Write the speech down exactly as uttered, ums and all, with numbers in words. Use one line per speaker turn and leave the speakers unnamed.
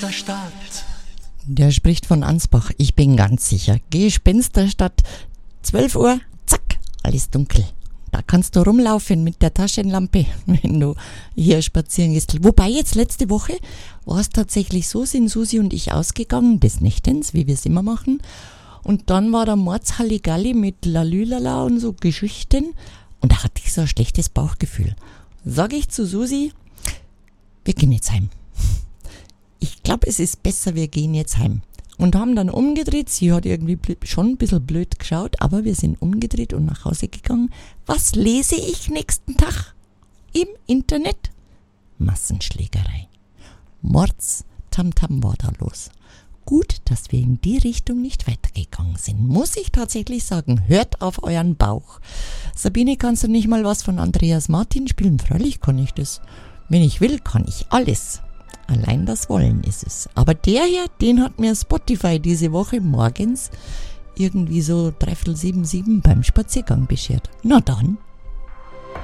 Gespensterstadt.
Der spricht von Ansbach, ich bin ganz sicher. Gespensterstadt, zwölf Uhr, zack, alles dunkel. Da kannst du rumlaufen mit der Taschenlampe, wenn du hier spazieren gehst. Wobei jetzt letzte Woche war es tatsächlich so, sind Susi und ich ausgegangen, des Nächtens, wie wir es immer machen. Und dann war da Mordshalligalli mit Lalülala und so Geschichten. Und da hatte ich so ein schlechtes Bauchgefühl. Sag ich zu Susi, wir gehen jetzt heim. Ich glaube, es ist besser, wir gehen jetzt heim. Und haben dann umgedreht. Sie hat irgendwie schon ein bisschen blöd geschaut, aber wir sind umgedreht und nach Hause gegangen. Was lese ich nächsten Tag im Internet? Massenschlägerei. Mords-Tamtam war da los. Gut, dass wir in die Richtung nicht weitergegangen sind, muss ich tatsächlich sagen. Hört auf euren Bauch. Sabine, kannst du nicht mal was von Andreas Martin spielen? Freilich kann ich das. Wenn ich will, kann ich alles. Allein das Wollen ist es. Aber der hier, den hat mir Spotify diese Woche morgens irgendwie so dreiviertel sieben, sieben beim Spaziergang beschert. Na dann.